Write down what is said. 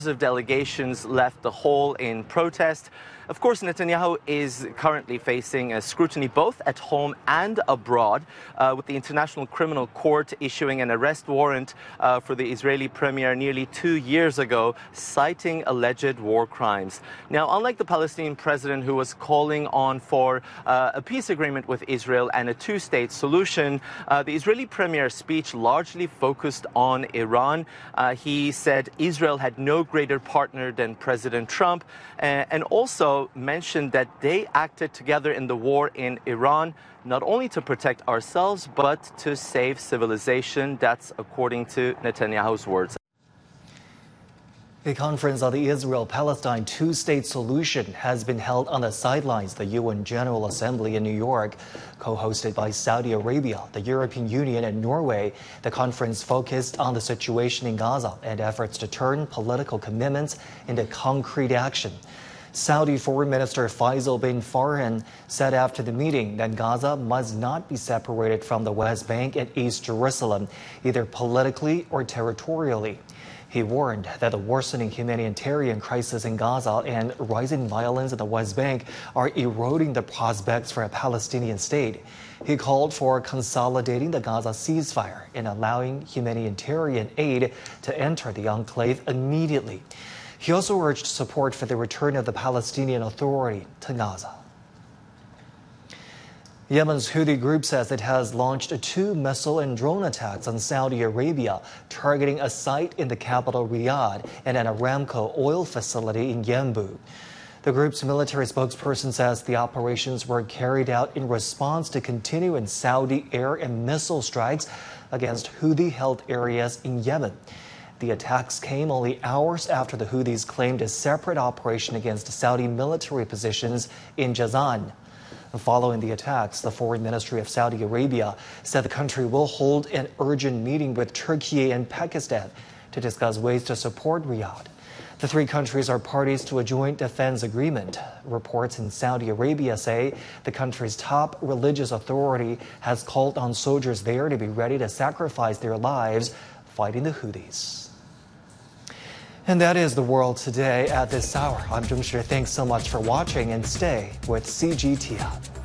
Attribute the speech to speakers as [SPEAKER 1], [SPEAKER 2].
[SPEAKER 1] Of delegations left the hall in protest. Of course, Netanyahu is currently facing scrutiny both at home and abroad, with the International Criminal Court issuing an arrest warrant for the Israeli premier nearly 2 years ago, citing alleged war crimes. Now, unlike the Palestinian president who was calling on for a peace agreement with Israel and a two-state solution, the Israeli premier's speech largely focused on Iran. He said Israel had no greater partner than President Trump, and also mentioned that they acted together in the war in Iran, not only to protect ourselves, but to save civilization. That's according to Netanyahu's words.
[SPEAKER 2] A conference on the Israel-Palestine two-state solution has been held on the sidelines of the UN General Assembly in New York. Co-hosted by Saudi Arabia, the European Union, and Norway, the conference focused on the situation in Gaza and efforts to turn political commitments into concrete action. Saudi Foreign Minister Faisal bin Farhan said after the meeting that Gaza must not be separated from the West Bank and East Jerusalem, either politically or territorially. He warned that the worsening humanitarian crisis in Gaza and rising violence in the West Bank are eroding the prospects for a Palestinian state. He called for consolidating the Gaza ceasefire and allowing humanitarian aid to enter the enclave immediately. He also urged support for the return of the Palestinian Authority to Gaza. Yemen's Houthi group says it has launched 2 missile and drone attacks on Saudi Arabia, targeting a site in the capital Riyadh and an Aramco oil facility in Yanbu. The group's military spokesperson says the operations were carried out in response to continuing Saudi air and missile strikes against Houthi-held areas in Yemen. The attacks came only hours after the Houthis claimed a separate operation against Saudi military positions in Jazan. Following the attacks, the Foreign Ministry of Saudi Arabia said the country will hold an urgent meeting with Turkey and Pakistan to discuss ways to support Riyadh. The 3 countries are parties to a joint defense agreement. Reports in Saudi Arabia say the country's top religious authority has called on soldiers there to be ready to sacrifice their lives fighting the Houthis. And that is the world today at this hour. I'm Jung Shi. Thanks so much for watching and stay with CGTN.